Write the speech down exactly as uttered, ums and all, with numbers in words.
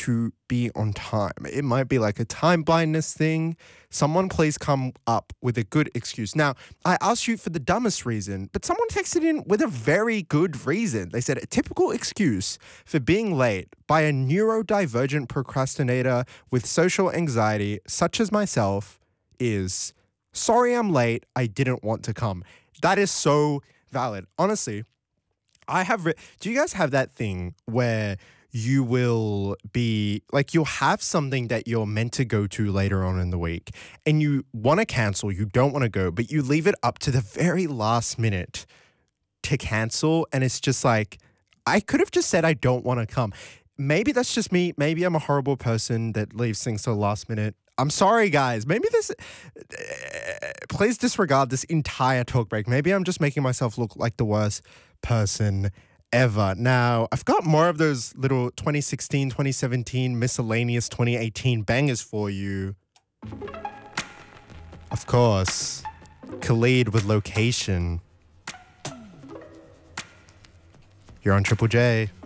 to be on time. It might be like a time blindness thing. Someone please come up with a good excuse. Now, I asked you for the dumbest reason, but someone texted in with a very good reason. They said a typical excuse for being late by a neurodivergent procrastinator with social anxiety, such as myself, is, sorry I'm late, I didn't want to come. That is so valid. Honestly, I have, re- do you guys have that thing where you will be, like you'll have something that you're meant to go to later on in the week and you want to cancel, you don't want to go, but you leave it up to the very last minute to cancel, and it's just like, I could have just said I don't want to come. Maybe that's just me. Maybe I'm a horrible person that leaves things to the last minute. I'm sorry, guys. Maybe this... Uh, please disregard this entire talk break. Maybe I'm just making myself look like the worst person ever. Now, I've got more of those little twenty sixteen, twenty seventeen, miscellaneous twenty eighteen bangers for you. Of course. Khalid with Location. You're on Triple J.